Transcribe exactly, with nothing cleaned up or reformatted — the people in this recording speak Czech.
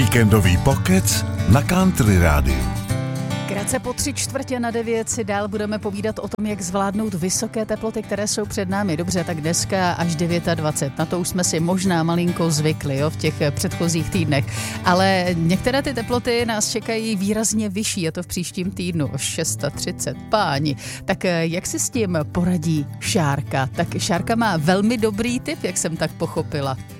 Víkendový pokec na Country Rádiu. Krátce po tři čtvrtě na devět si dál budeme povídat o tom, jak zvládnout vysoké teploty, které jsou před námi. Dobře, tak dneska až dvacet devět. Na to už jsme si možná malinko zvykli, jo, v těch předchozích týdnech. Ale některé ty teploty nás čekají výrazně vyšší, a to v příštím týdnu třicet šest. Páni. Tak jak si s tím poradí Šárka? Tak Šárka má velmi dobrý tip, jak jsem tak pochopila.